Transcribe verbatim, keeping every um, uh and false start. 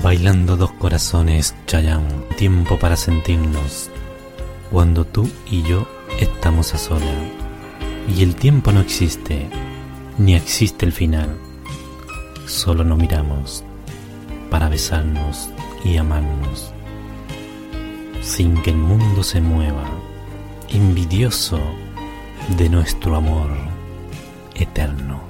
Bailando dos corazones, Chayanne, tiempo para sentirnos, cuando tú y yo estamos a solas, y el tiempo no existe, ni existe el final, solo nos miramos para besarnos y amarnos, sin que el mundo se mueva, envidioso de nuestro amor eterno.